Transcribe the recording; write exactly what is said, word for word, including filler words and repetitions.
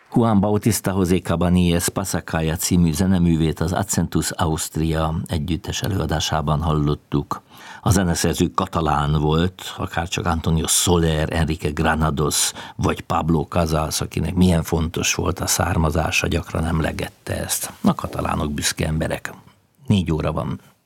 Juan Bautista José Cabanilles Passacaglia című zeneművét az Accentus Austria együttes előadásában hallottuk. A zeneszerző katalán volt, akárcsak Antonio Soler, Enrique Granados vagy Pablo Casals, akinek milyen fontos volt a származása, gyakran emlegette ezt. A katalánok büszke emberek. Négy óra van.